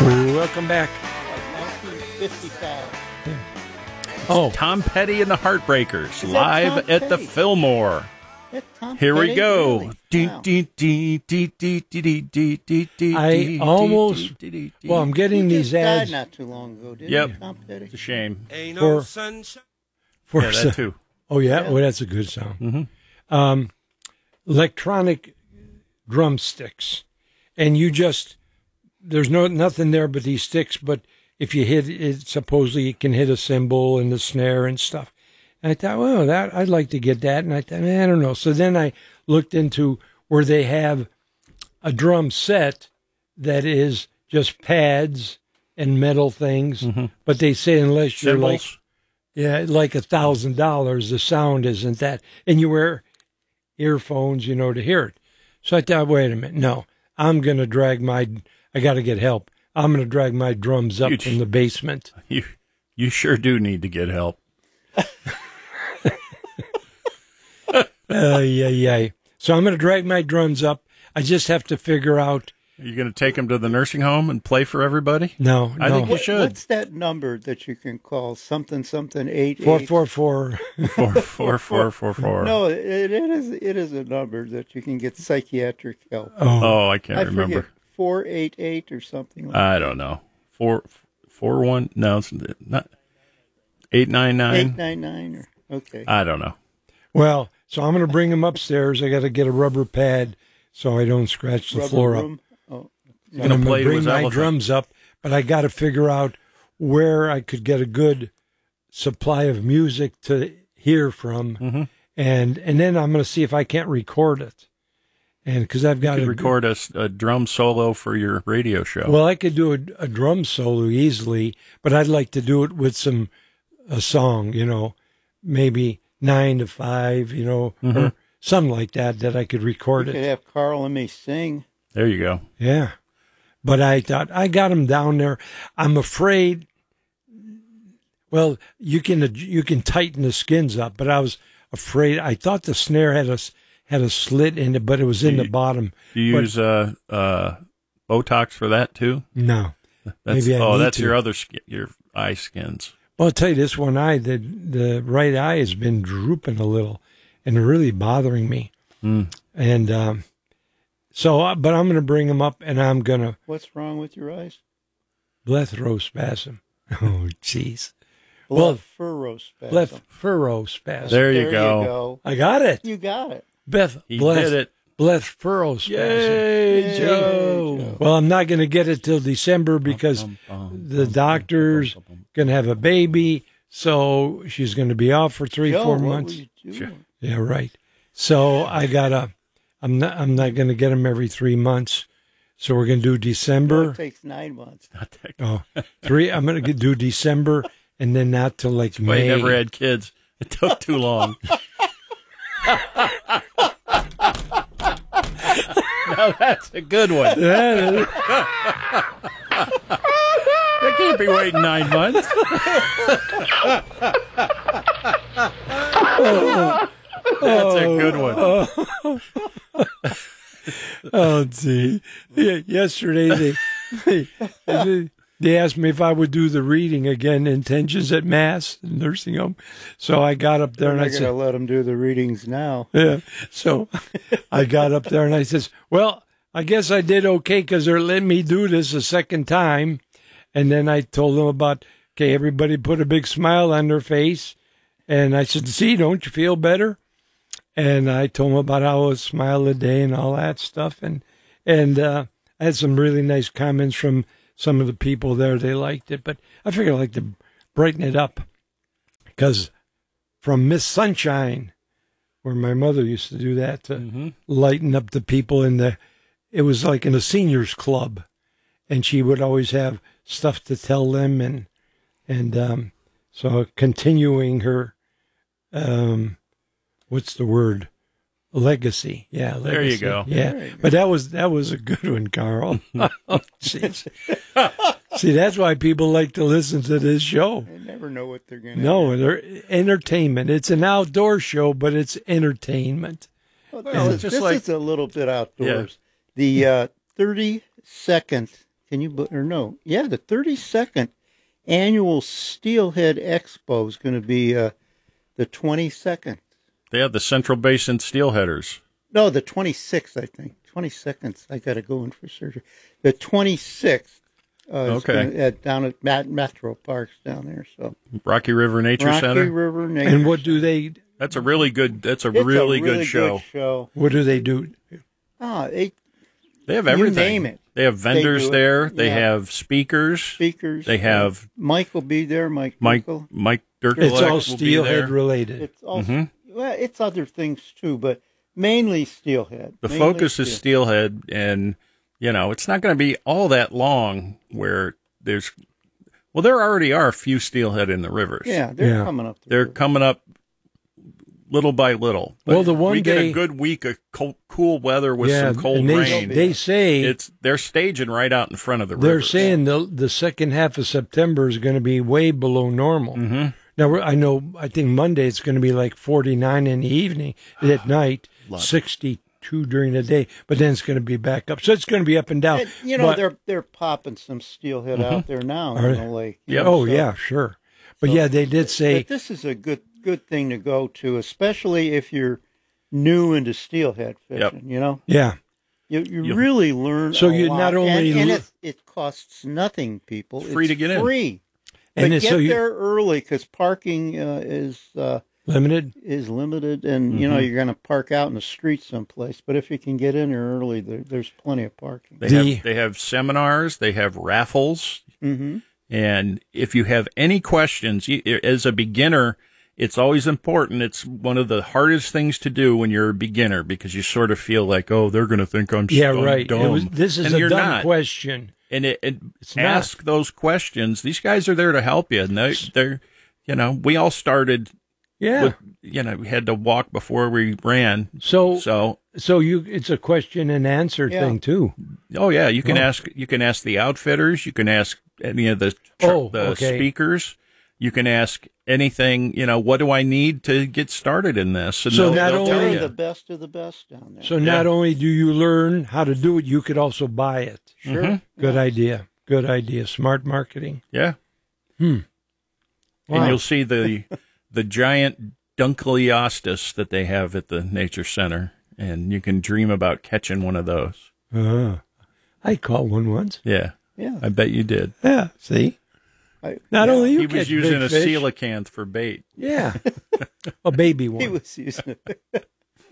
Welcome back. Like 1955. Oh, Tom Petty and the Heartbreakers, that live Tom at the Petty? Fillmore. That's Tom Here we Petty? go. Really? Wow. I almost. Well, I'm getting He these just died ads not too long ago, didn't Yep. he, Tom Petty? It's a shame. Ain't For- no sunshine. for. Yeah, that too. Oh yeah, Yeah. well that's a good sound. Mm-hmm. Electronic drumsticks, and you just there's nothing there but these sticks. But if you hit it, supposedly it can hit a cymbal and the snare and stuff. And I thought, well, that I'd like to get that, and I thought, I don't know. So then I looked into where they have a drum set that is just pads and metal things, but they say unless you're like Cymbals. like $1,000, the sound isn't that, and you wear earphones, to hear it. So I thought, wait a minute, no, I'm gonna I got to get help. I'm gonna drag my drums up from the basement. You sure do need to get help. Yeah. So I'm gonna drag my drums up. I just have to figure out. Are you going to take them to the nursing home and play for everybody? No, I think you should. What's that number that you can call? Something 88? 444. 44444. No, it is a number that you can get psychiatric help. Oh, I can't I remember. forget, 488 or something like I don't know. 441. No, it's not. 899. 899 or okay. I don't know. Well, so I'm gonna bring them upstairs. I got to get a rubber pad so I don't scratch the Rubber floor up. room? Oh, You're And gonna I'm play going to to bring his my elephant. drums up, but I got to figure out where I could get a good supply of music to hear from, Mm-hmm. and then I'm going to see if I can't record it, and because I've got You to could record a drum solo for your radio show. Well, I could do a drum solo easily, but I'd like to do it with a song, maybe 9 to 5, or something like that I could record you could it. have Carl and me sing. There you go. Yeah. But I thought I got him down there. I'm afraid. Well, you can tighten the skins up, but I was afraid. I thought the snare had a slit in it, but it was in the bottom. Do you But- use Botox for that too? No. That's, Maybe I need that's to. your other skin, your eye skins. Well, I'll tell you, this one eye, the right eye has been drooping a little and really bothering me. And but I'm going to bring them up, and I'm going to What's wrong with your eyes? blepharospasm. Oh, jeez. Well, Blepharospasm. Blepharospasm. There you go. I got it. You got it. He did it. Blepharospasm. Yay, Yay, Joe. Joe. Well, I'm not going to get it till December because the doctor's going to have a baby, so she's going to be off for 3-4 Joe, what months. were you doing? Yeah, right. So I'm not going to get them every 3 months. So we're going to do Well, December. it takes 9 months. Oh, 3. I'm going to do December and then not till like But he May. never had kids. It took too long. Now that's a good one. Yeah, They can't be waiting 9 months. That's a good one. oh, gee. Yeah, yesterday they asked me if I would do the reading again, Intentions at Mass, nursing home. So I got up there They're and I not going to said, let them do the readings now. yeah. So I got up there and I says, well, I guess I did okay because they're letting me do this a second time. And then I told them about, okay, everybody put a big smile on their face. And I said, see, don't you feel better? And I told them about how I was smile a day and all that stuff. And I had some really nice comments from some of the people there. They liked it. But I figured I'd like to brighten it up because from Miss Sunshine, where my mother used to do that to lighten up the people it was like in a seniors club, and she would always have stuff to tell them, and so continuing her, what's the word? Legacy. Yeah, legacy. There you go. Yeah, There you go. but that was a good one, Carl. Oh, jeez. See, that's why people like to listen to this show. They never know what they're going to No, they're entertainment. It's an outdoor show, but it's entertainment. Well, Well, this it's just this like- is a little bit outdoors. The 30-second Can you, or no? Yeah, the 32nd annual Steelhead Expo is going to be the 22nd. They have the Central Basin Steelheaders. No, the 26th, I think. 22nd, I got to go in for surgery. The 26th. Okay. Down at Metro Parks down there. So Rocky River Nature Center. Rocky River Nature. And what do they? That's a really good. That's a It's really a good show. Good show. What do they do? They They have everything. You name it. They have vendors do it. there. They Yeah. have speakers. They have Mike will be there. Mike Mike Michael. Dirk. It's all will be steelhead there. related. It's also well, it's other things too, but mainly steelhead. The Mainly focus is steelhead, and it's not going to be all that long. Where there's, well, there already are a few steelhead in the rivers. Yeah, they're Yeah. coming up. They're coming up little by little. But Well, the one we get day- a good week of cool weather with some cold and they, rain. They say They're staging right out in front of the they're rivers. saying the second half of September is going to be way below normal. Mm-hmm. Now I think Monday it's going to be like 49 in the evening at night, 62 during the day, but then it's going to be back up. So it's going to be up and down. And, But- they're popping some steelhead out there now Are in they? the lake. Yep. Oh So- yeah, sure. But yeah, they did say But this is a good thing to go to, especially if you're new into steelhead fishing. Yep. yeah. You really learn. So a you lot. not only and lo- it costs nothing, people. Free it's to get in. free. And But then get so you there early because parking is limited. limited, and you're going to park out in the street someplace. But if you can get in there early, there's plenty of parking. They have seminars. They have raffles. Mm-hmm. And if you have any questions, as a beginner, it's always important. It's one of the hardest things to do when you're a beginner because you sort of feel like, oh, they're going to think I'm Yeah, dumb. right. This is And a you're dumb not. question. And It's not. ask those questions. These guys are there to help you. And they're we all started Yeah. with, we had to walk before we ran. So it's a question and answer Yeah. thing too. Oh yeah, you can ask the outfitters, you can ask any of the okay. speakers, you can ask anything, what do I need to get started in this? And So they'll- not they'll tell only- you. the best of the best down there. So not only do you learn how to do it, you could also buy it. Sure. Good idea. Good idea. Smart marketing. Yeah. Wow. And you'll see the giant Dunkleostis that they have at the Nature Center, and you can dream about catching one of those. I caught one once. Yeah. Yeah. I bet you did. Yeah. See? I- Not yeah, only you He catch was using big a fish. coelacanth for bait. Yeah. A baby one. He was using it.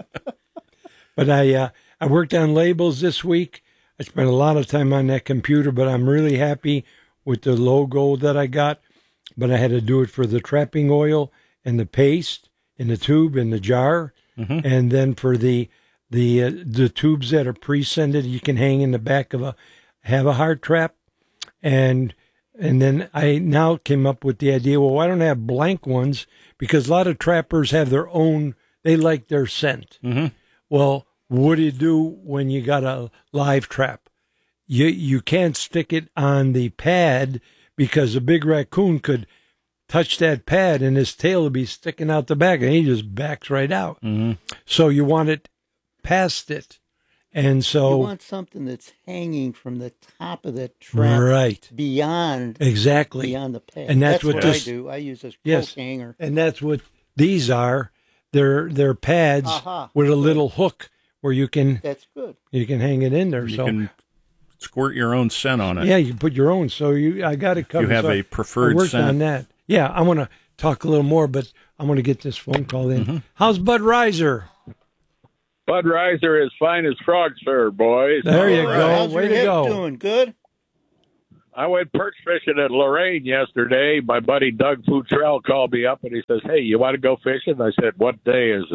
But I worked on labels this week. I spent a lot of time on that computer, but I'm really happy with the logo that I got. But I had to do it for the trapping oil and the paste in the tube in the jar, and then for the tubes that are pre-scented, you can hang in the back of have a heart trap, and then I now came up with the idea. Well, why don't I have blank ones? Because a lot of trappers have their own. They like their scent. Well, what do you do when you got a live trap? You can't stick it on the pad because a big raccoon could touch that pad and his tail would be sticking out the back and he just backs right out. So you want it past it. And so You want something that's hanging from the top of the trap right. beyond Exactly. beyond the pad. And that's what this- I do. I use a Yes. cloak hanger. And that's what these are. They're pads Aha. with a little hook where you can That's good. hang it in there. You so can squirt your own scent on it. yeah, you can put your own. So I got it covered. You have So a preferred I worked scent. on that. Yeah, I want to talk a little more, but I want to get this phone call in. How's Bud Riser? Bud Riser is fine as frogs fur, boys. There you All right. go. How's Way your to hip go. doing? Good? I went perch fishing at Lorraine yesterday. My buddy Doug Futrell called me up and he says, "Hey, you want to go fishing?" I said, "What day is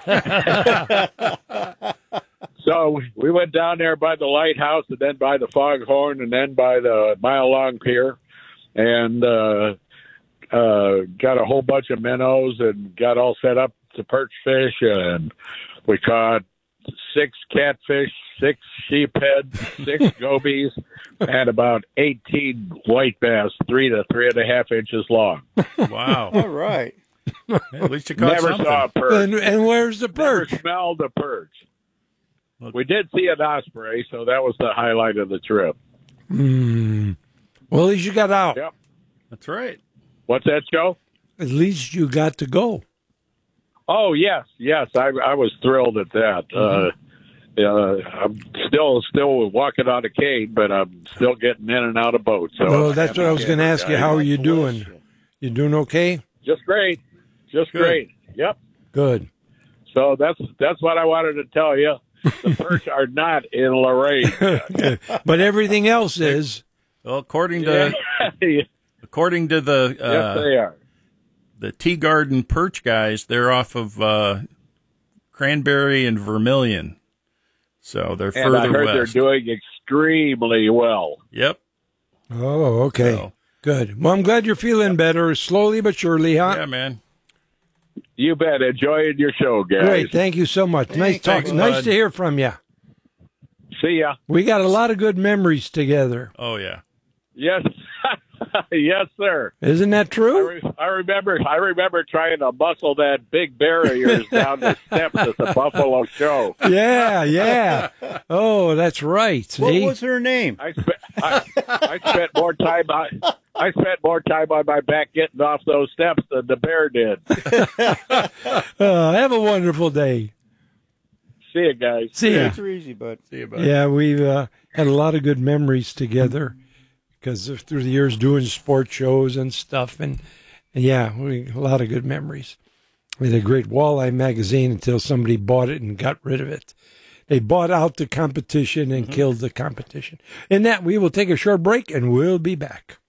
it?" So we went down there by the lighthouse and then by the foghorn and then by the Mile Long Pier and got a whole bunch of minnows and got all set up to perch fish. And we caught 6 catfish, 6 sheephead, 6 gobies, and about 18 white bass, 3 to 3.5 inches long. Wow. All right. At least you caught Never something. saw a perch. And where's the Never perch? smelled a perch. We did see an osprey, so that was the highlight of the trip. Well, at least you got out. Yep. That's right. What's that, Joe? At least you got to go. Oh, yes. I was thrilled at that. I'm still walking on a cane, but I'm still getting in and out of boats. So Oh, that's what I was going to ask you. How are you doing? You doing okay? Just great. Just Good. great. Yep. Good. So that's what I wanted to tell you. The perch are not in Lorraine. But everything else is. Well, according to Yes, the they are. the Tea Garden perch guys, they're off of Cranberry and Vermilion, so they're And I further heard west. they're doing extremely well. Yep. Oh, okay. So, Good. Well, I'm glad you're feeling better, slowly but surely, huh? yeah, man. You bet. Enjoying your show, guys. Great. Thank you so much. Nice talking. Thanks, Nice bud. to hear from you. See ya. We got a lot of good memories together. Oh yeah. Yes. Yes, sir. Isn't that true? I remember trying to muscle that big barriers down the steps at the Buffalo show. Yeah. Oh, that's right. What See? was her name? I spent more time I spent more time on my back getting off those steps than the bear did. Have a wonderful day. See you guys. See ya. Take her easy, bud. See you, bud. Yeah, we've had a lot of good memories together because through the years doing sports shows and stuff. And yeah, a lot of good memories. We had a great walleye magazine until somebody bought it and got rid of it. They bought out the competition and killed the competition. In that, we will take a short break and we'll be back.